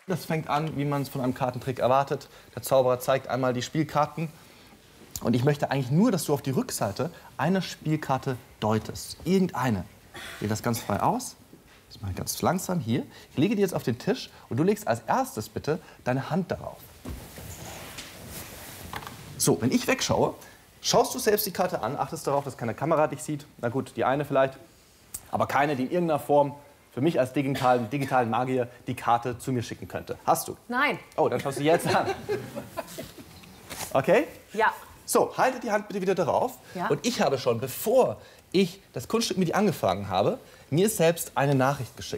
Das fängt an, wie man es von einem Kartentrick erwartet. Der Zauberer zeigt einmal die Spielkarten. Und ich möchte eigentlich nur, dass du auf die Rückseite eine Spielkarte deutest. Irgendeine. Ich wähle das ganz frei aus. Das mache ich ganz langsam hier. Ich lege die jetzt auf den Tisch und du legst als erstes bitte deine Hand darauf. So, wenn ich wegschaue, schaust du selbst die Karte an, achtest darauf, dass keine Kamera dich sieht. Na gut, die eine vielleicht, aber keine, die in irgendeiner Form für mich als digitalen Magier die Karte zu mir schicken könnte. Hast du? Nein. Oh, dann schaust du jetzt an. Okay? Ja. So, halte die Hand bitte wieder darauf. Ja. Und ich habe schon, bevor ich das Kunststück mit dir angefangen habe, mir selbst eine Nachricht geschickt.